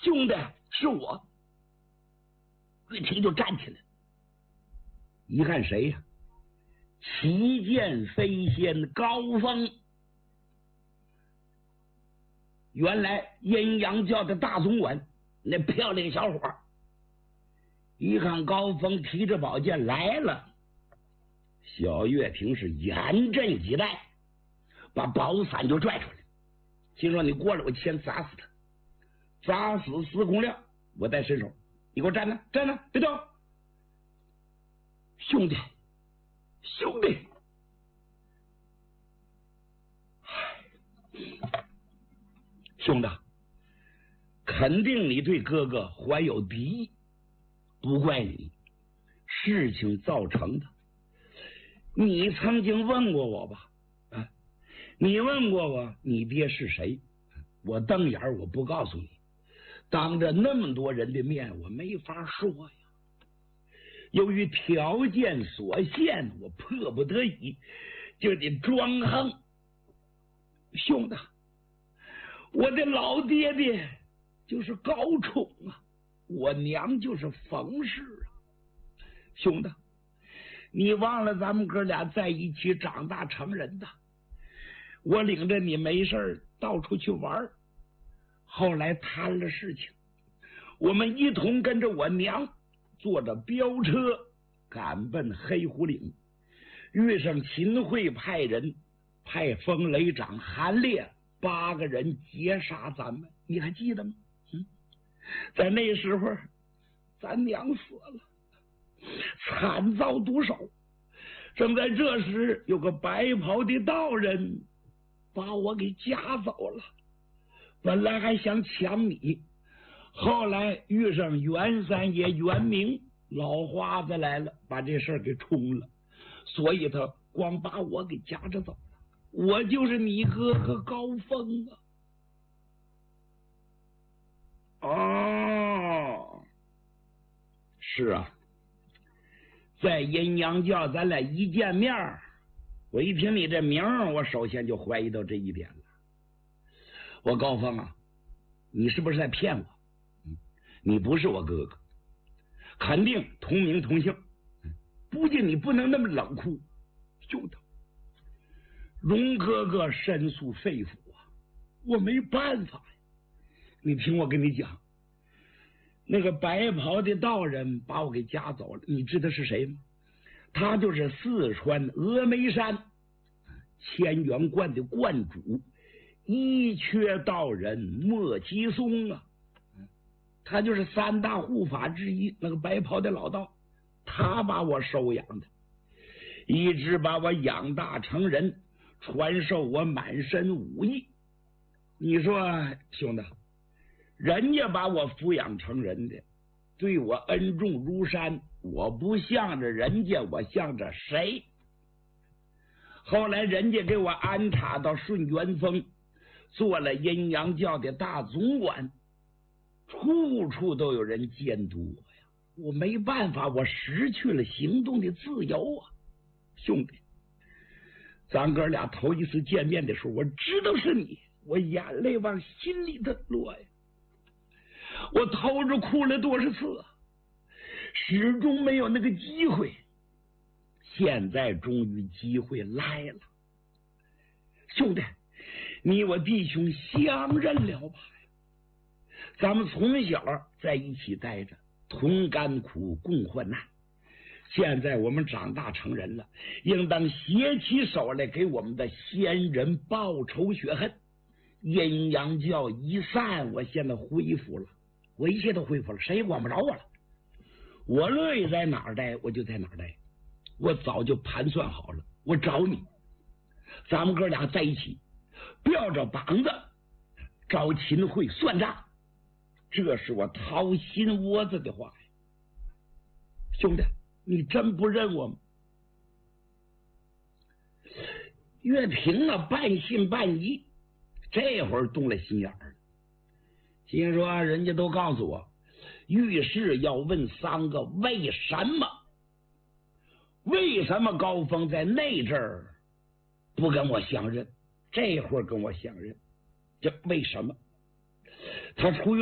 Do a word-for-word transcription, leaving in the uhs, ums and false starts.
兄弟，是我。岳霆就站起来，一看谁呀、啊？旗舰飞仙高峰。原来阴阳教的大总管那漂亮小伙，一看高峰提着宝剑来了，小岳霆是严阵以待，把宝伞就拽出来，心说你过来，我先砸死他，砸死司空亮，我再伸手，你给我站着，站着，别动！兄弟，兄弟，兄弟，肯定你对哥哥怀有敌意，不怪你，事情造成的。你曾经问过我吧？啊，你问过我，你爹是谁？我瞪眼我不告诉你，当着那么多人的面，我没法说呀。由于条件所限，我迫不得已就得装横。兄弟，我的老爹爹就是高宠啊，我娘就是冯氏啊。兄弟，你忘了咱们哥俩在一起长大成人的，我领着你没事到处去玩，后来摊了事情，我们一同跟着我娘坐着飙车赶奔黑虎岭，遇上秦桧派人派风雷长韩烈八个人劫杀咱们，你还记得吗？嗯，在那时候咱娘死了，惨遭毒手。正在这时，有个白袍的道人把我给夹走了，本来还想抢你，后来遇上袁三爷袁明老花子来了，把这事儿给冲了，所以他光把我给夹着走了。我就是你哥哥高峰啊。哦，是啊，在阴阳教咱俩一见面，我一听你这名儿，我首先就怀疑到这一点了。我高峰啊，你是不是在骗我？嗯，你不是我哥哥，肯定同名同姓，不仅你不能那么冷酷。兄弟，荣哥哥申诉肺腑啊，我没办法呀。你听我跟你讲，那个白袍的道人把我给夹走了，你知道是谁吗？他就是四川峨眉山千元观的观主一缺道人莫其松啊，他就是三大护法之一，那个白袍的老道，他把我收养的，一直把我养大成人，传授我满身武艺。你说兄弟，人家把我抚养成人的，对我恩重如山，我不向着人家，我向着谁？后来人家给我安插到顺元峰，做了阴阳教的大总管，处处都有人监督我呀，我没办法，我失去了行动的自由啊。兄弟，咱哥俩头一次见面的时候，我知道是你，我眼泪往心里头落呀，我偷着哭了多少次啊，始终没有那个机会，现在终于机会来了。兄弟，你我弟兄相认了吧？咱们从小在一起待着，同甘苦共患难，现在我们长大成人了，应当携起手来给我们的先人报仇雪恨。阴阳教一散，我现在恢复了，我一切都恢复了，谁也管不着我了。我乐意在哪儿待我就在哪儿待，我早就盘算好了，我找你，咱们哥俩在一起，吊着膀子找秦桧算账，这是我掏心窝子的话呀。兄弟，你真不认我吗？岳平啊，半信半疑，这会儿动了心眼儿，心说人家都告诉我，遇事要问三个为什么？为什么高峰在那阵儿不跟我相认，这会儿跟我相认？这为什么？他出于